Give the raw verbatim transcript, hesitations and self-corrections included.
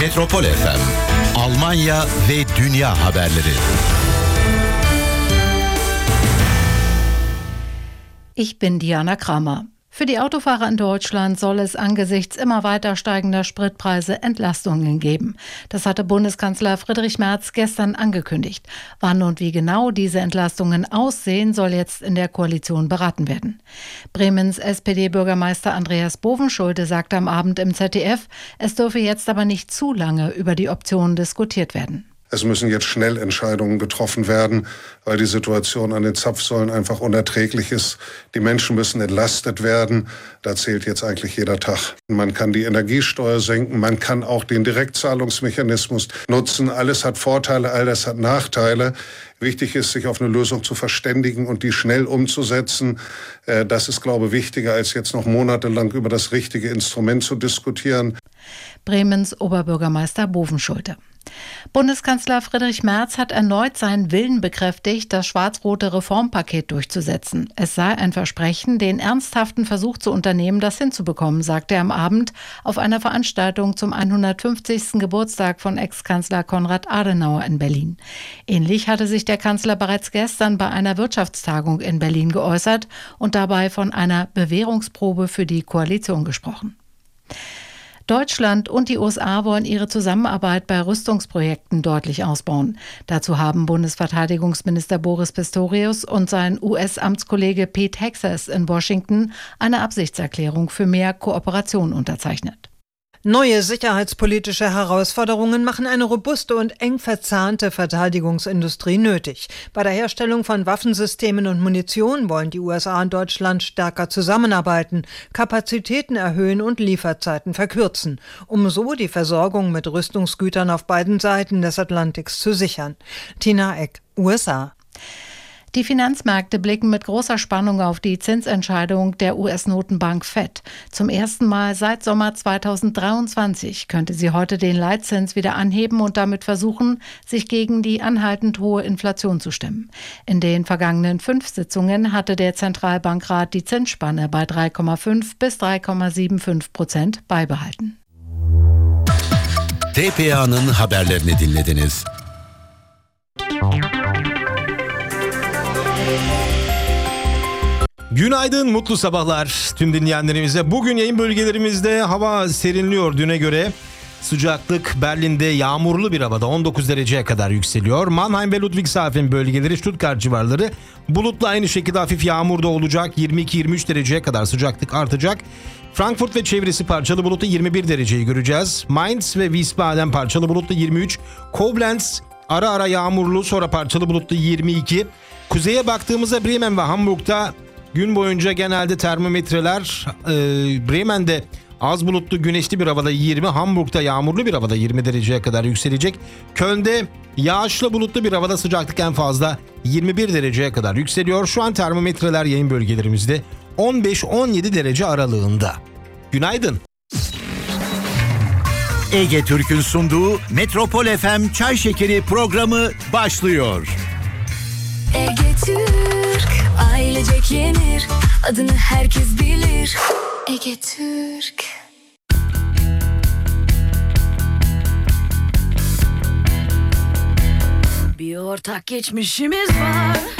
Metropol F M, Almanya ve dünya haberleri. Ich bin Diana Kramer. Für die Autofahrer in Deutschland soll es angesichts immer weiter steigender Spritpreise Entlastungen geben. Das hatte Bundeskanzler Friedrich Merz gestern angekündigt. Wann und wie genau diese Entlastungen aussehen, soll jetzt in der Koalition beraten werden. Bremens S P D-Bürgermeister Andreas Bovenschulte sagte am Abend im Z D F, es dürfe jetzt aber nicht zu lange über die Optionen diskutiert werden. Es müssen jetzt schnell Entscheidungen getroffen werden, weil die Situation an den Zapfsäulen einfach unerträglich ist. Die Menschen müssen entlastet werden. Da zählt jetzt eigentlich jeder Tag. Man kann die Energiesteuer senken, man kann auch den Direktzahlungsmechanismus nutzen. Alles hat Vorteile, alles hat Nachteile. Wichtig ist, sich auf eine Lösung zu verständigen und die schnell umzusetzen. Das ist, glaube ich, wichtiger, als jetzt noch monatelang über das richtige Instrument zu diskutieren. Bremens Oberbürgermeister Bovenschulte. Bundeskanzler Friedrich Merz hat erneut seinen Willen bekräftigt, das schwarz-rote Reformpaket durchzusetzen. Es sei ein Versprechen, den ernsthaften Versuch zu unternehmen, das hinzubekommen, sagte er am Abend auf einer Veranstaltung zum hundertfünfzigsten Geburtstag von Ex-Kanzler Konrad Adenauer in Berlin. Ähnlich hatte sich der Kanzler bereits gestern bei einer Wirtschaftstagung in Berlin geäußert und dabei von einer Bewährungsprobe für die Koalition gesprochen. Deutschland und die U S A wollen ihre Zusammenarbeit bei Rüstungsprojekten deutlich ausbauen. Dazu haben Bundesverteidigungsminister Boris Pistorius und sein U S-Amtskollege Pete Hegseth in Washington eine Absichtserklärung für mehr Kooperation unterzeichnet. Neue sicherheitspolitische Herausforderungen machen eine robuste und eng verzahnte Verteidigungsindustrie nötig. Bei der Herstellung von Waffensystemen und Munition wollen die U S A und Deutschland stärker zusammenarbeiten, Kapazitäten erhöhen und Lieferzeiten verkürzen, um so die Versorgung mit Rüstungsgütern auf beiden Seiten des Atlantiks zu sichern. Tina Eck, U S A. Die Finanzmärkte blicken mit großer Spannung auf die Zinsentscheidung der U S-Notenbank Fed. Zum ersten Mal seit Sommer zweitausenddreiundzwanzig könnte sie heute den Leitzins wieder anheben und damit versuchen, sich gegen die anhaltend hohe Inflation zu stemmen. In den vergangenen fünf Sitzungen hatte der Zentralbankrat die Zinsspanne bei drei Komma fünf bis drei Komma fünfundsiebzig Prozent beibehalten. T P A'nın haberlerini dinlediniz. Günaydın, mutlu sabahlar tüm dinleyenlerimize. Bugün yayın bölgelerimizde hava serinliyor düne göre. Sıcaklık Berlin'de yağmurlu bir havada on dokuz dereceye kadar yükseliyor. Mannheim ve Ludwigshafen bölgeleri, Stuttgart civarları bulutlu, aynı şekilde hafif yağmur da olacak. yirmi iki yirmi üç dereceye kadar sıcaklık artacak. Frankfurt ve çevresi parçalı bulutlu, yirmi bir dereceyi göreceğiz. Mainz ve Wiesbaden parçalı bulutlu, yirmi üç. Koblenz ara ara yağmurlu, sonra parçalı bulutlu, yirmi iki. Kuzeye baktığımızda Bremen ve Hamburg'da gün boyunca genelde termometreler e, Bremen'de az bulutlu güneşli bir havada yirmi, Hamburg'da yağmurlu bir havada yirmi dereceye kadar yükselecek. Köln'de yağışlı bulutlu bir havada sıcaklık en fazla yirmi bir dereceye kadar yükseliyor. Şu an termometreler yayın bölgelerimizde on beş on yedi derece aralığında. Günaydın. Ege Türk'ün sunduğu Metropol F M Çay Şekeri programı başlıyor. Ege Türk, ailecek yenir, adını herkes bilir. Ege Türk. Bir ortak geçmişimiz var,